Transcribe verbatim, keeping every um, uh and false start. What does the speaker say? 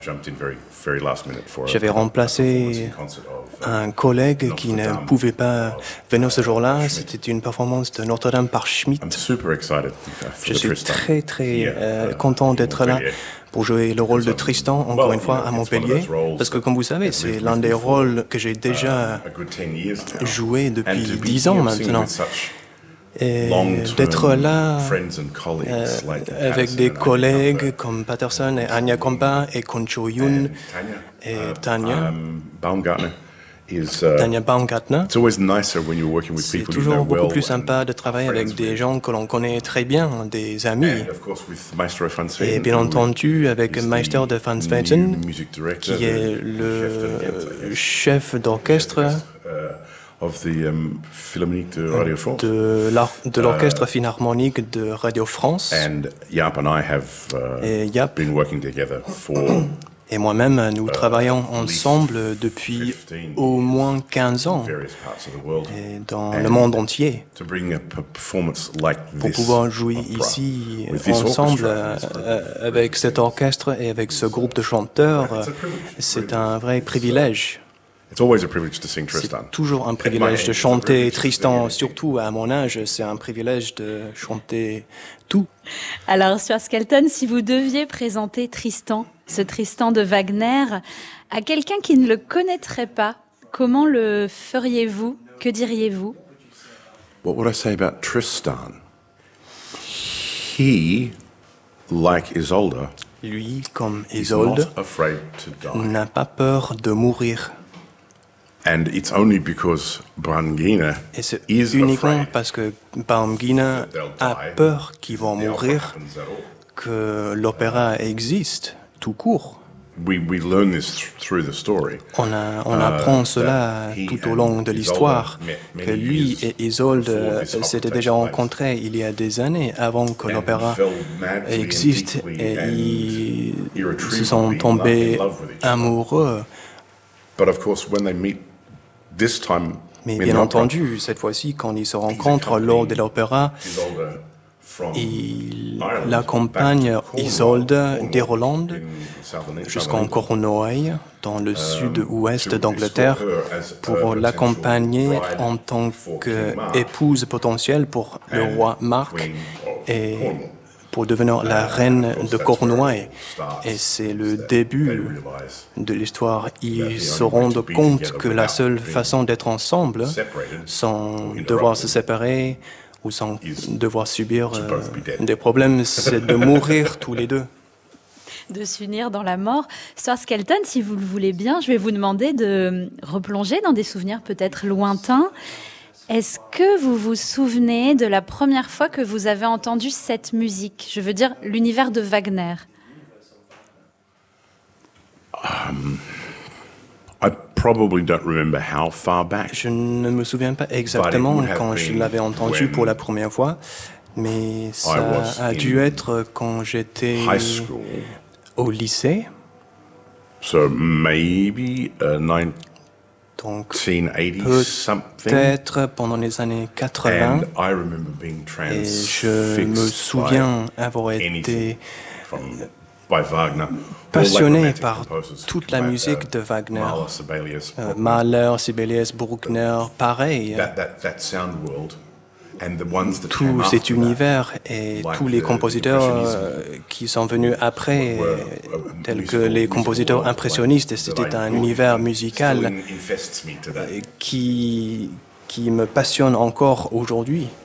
J'avais remplacé un collègue qui ne pouvait pas venir ce jour-là. C'était une performance de Notre-Dame par Schmitt. Je suis très très euh, content d'être là pour jouer le rôle de Tristan, encore une fois, à Montpellier. Parce que, comme vous savez, c'est l'un des rôles que j'ai déjà joué depuis dix ans maintenant. Et d'être là euh, avec des collègues comme Patterson et Anya Kompa et Koncho Yoon et Tanya Tanya Baumgartner. C'est toujours beaucoup plus sympa de travailler avec des gens que l'on connaît très bien, des amis. Et bien entendu avec Meister de Van Svensen, qui est le chef d'orchestre de l'orchestre philharmonique de Radio France. Et Yap et moi-même, nous travaillons ensemble depuis au moins quinze ans et dans le monde entier. Pour pouvoir jouer ici ensemble avec cet orchestre et avec ce groupe de chanteurs, c'est un vrai privilège. C'est toujours un privilège de chanter Tristan, surtout à mon âge, c'est un privilège de chanter tout. Alors, Stuart Skelton, si vous deviez présenter Tristan, ce Tristan de Wagner, à quelqu'un qui ne le connaîtrait pas, comment le feriez-vous? Que diriez-vous? What would I say about Tristan? He, like Isolde, lui, comme Isolde, n'a pas peur de mourir. And it's only because Brangina Et c'est uniquement parce que Baumgartner a peur qu'ils vont mourir que l'opéra existe, tout court. We, we learn this through the story. On, a, on apprend uh, cela tout au long de l'histoire, que lui et Isolde s'étaient déjà rencontrés il y a des années avant que l'opéra existe, et ils se sont tombés amoureux. But of course, when they meet this time, mais bien entendu, cette fois-ci, quand ils se rencontrent lors de l'opéra, il accompagne Isolde d'Irlande jusqu'en Cornouailles, dans le sud-ouest d'Angleterre, pour l'accompagner en tant qu'épouse potentielle pour le roi Marc et pour devenir la reine de Cornouailles. Et c'est le début de l'histoire. Ils se rendent compte que la seule façon d'être ensemble, sans devoir se séparer ou sans devoir subir euh, des problèmes, c'est de mourir tous les deux. De s'unir dans la mort. Stuart Skelton, si vous le voulez bien, je vais vous demander de replonger dans des souvenirs peut-être lointains. Est-ce que vous vous souvenez de la première fois que vous avez entendu cette musique? Je veux dire, l'univers de Wagner. Um, I probably don't remember how far back. Je ne me souviens pas exactement quand je l'avais entendu pour la première fois, mais ça a dû être quand j'étais au lycée. So maybe uh, nine. Donc, peut-être pendant les années quatre-vingts, et je me souviens avoir été passionné par toute la musique de Wagner. Euh, Mahler, Sibelius, Bruckner, pareil. Tout cet univers et tous les compositeurs euh, qui sont venus après, tels que les compositeurs impressionnistes, c'était un univers musical euh, qui, qui me passionne encore aujourd'hui.